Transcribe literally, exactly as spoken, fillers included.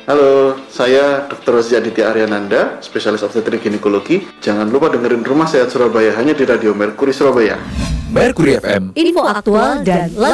Halo, saya dokter Rozi Aditya Aryananda, spesialis obstetrik ginekologi. Jangan lupa dengerin Rumah Sehat Surabaya hanya di Radio Mercury Surabaya. Mercury F M. Info aktual dan